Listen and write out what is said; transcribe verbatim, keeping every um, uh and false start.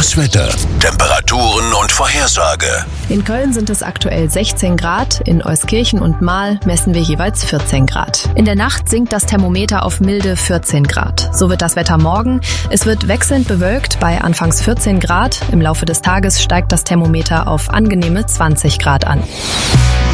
Das Wetter, Temperaturen und Vorhersage. In Köln sind es aktuell sechzehn Grad, in Euskirchen und Marl messen wir jeweils vierzehn Grad. In der Nacht sinkt das Thermometer auf milde vierzehn Grad. So wird das Wetter morgen. Es wird wechselnd bewölkt bei anfangs vierzehn Grad. Im Laufe des Tages steigt das Thermometer auf angenehme zwanzig Grad an.